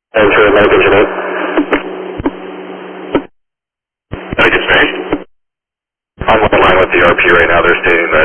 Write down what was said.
Answer American Jeanette. Did I get finished? I'm on the line with the RP right now. They're stating that